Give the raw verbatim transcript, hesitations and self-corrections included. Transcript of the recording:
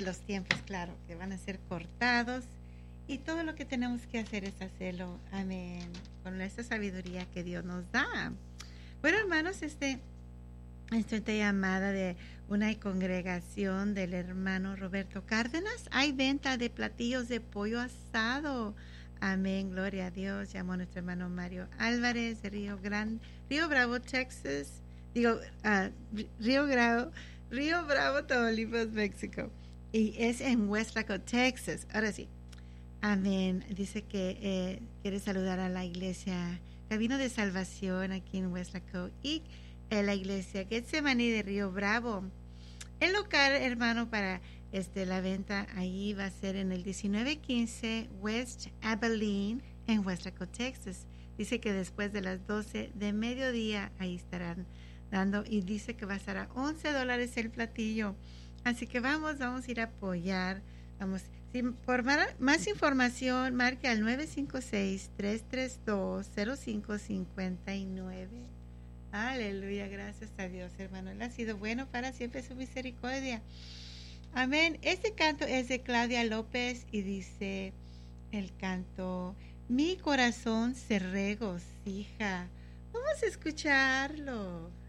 Los tiempos, claro, que van a ser cortados y todo lo que tenemos que hacer es hacerlo, amén, con esta sabiduría que Dios nos da. Bueno, hermanos, este, esta llamada de una congregación del hermano Roberto Cárdenas. Hay venta de platillos de pollo asado. Amén, gloria a Dios. Llamó a nuestro hermano Mario Álvarez de Río Grande, Río Bravo, Texas. Digo, uh, Río Bravo, Río Bravo, Tamaulipas, México. Y es en Westlaco, Texas. Ahora sí. Amén. Dice que eh, quiere saludar a la iglesia Camino de Salvación aquí en Westlaco y en la iglesia Getsemaní de Río Bravo. El local, hermano, para este, la venta ahí va a ser en el diecinueve quince West Abilene en Westlaco, Texas. Dice que después de las doce de mediodía ahí estarán dando y dice que va a estar a once dólares el platillo. Así que vamos, vamos a ir a apoyar. Vamos, si por más información, marque al nueve cinco seis, tres tres dos, cero cinco cinco nueve. Aleluya, gracias a Dios, hermano. Él ha sido bueno para siempre su misericordia. Amén. Este canto es de Claudia López y dice el canto: mi corazón se regocija. Vamos a escucharlo.